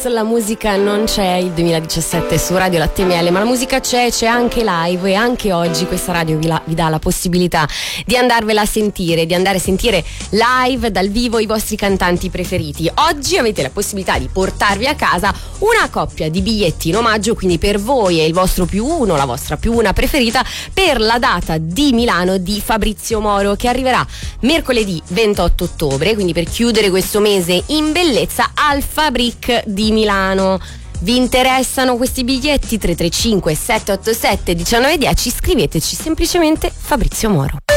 Jazz, la musica non c'è il 2017 su Radio Latte Miele, ma la musica c'è anche live, e anche oggi questa radio vi dà la possibilità di andarvela a sentire, di andare a sentire live dal vivo i vostri cantanti preferiti. Oggi avete la possibilità di portarvi a casa una coppia di biglietti in omaggio, quindi per voi e il vostro più uno, la vostra più una preferita, per la data di Milano di Fabrizio Moro, che arriverà mercoledì 28 ottobre, quindi per chiudere questo mese in bellezza al Fabric di Milano. Vi interessano questi biglietti? 335 787 1910, scriveteci semplicemente Fabrizio Moro.